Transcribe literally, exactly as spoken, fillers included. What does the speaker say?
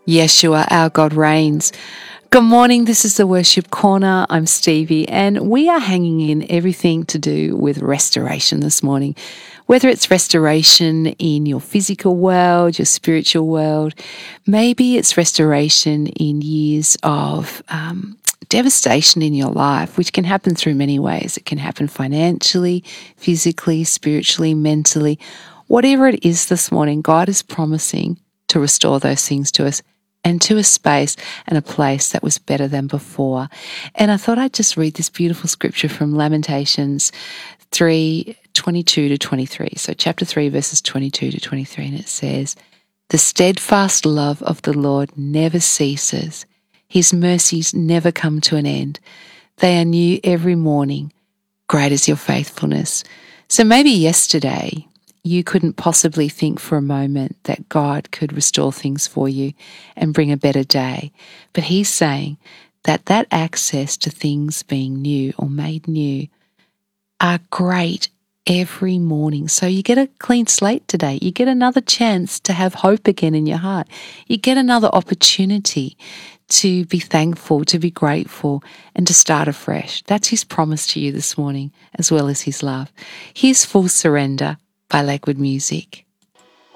Yeshua, our God reigns. Good morning, this is the Worship Corner. I'm Stevie, and we are hanging in everything to do with restoration this morning. Whether it's restoration in your physical world, your spiritual world, maybe it's restoration in years of um, devastation in your life, which can happen through many ways. It can happen financially, physically, spiritually, mentally. Whatever it is this morning, God is promising to restore those things to us and to a space and a place that was better than before. And I thought I'd just read this beautiful scripture from Lamentations three, twenty-two to twenty-three. So chapter three, verses twenty-two to twenty-three, and it says, "The steadfast love of the Lord never ceases. His mercies never come to an end. They are new every morning. Great is your faithfulness." So maybe yesterday you couldn't possibly think for a moment that God could restore things for you and bring a better day. But he's saying that that access to things being new or made new are great every morning. So you get a clean slate today. You get another chance to have hope again in your heart. You get another opportunity to be thankful, to be grateful, and to start afresh. That's his promise to you this morning, as well as his love. Here's Full Surrender by Lakewood Music.